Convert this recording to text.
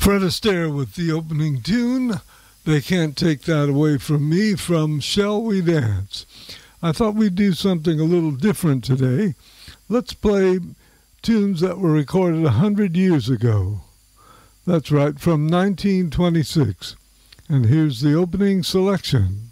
Fred Astaire with the opening tune. They Can't Take That Away From Me from Shall We Dance. I thought we'd do something a little different today. Let's play tunes that were recorded 100 years ago. That's right, from 1926. And here's the opening selection.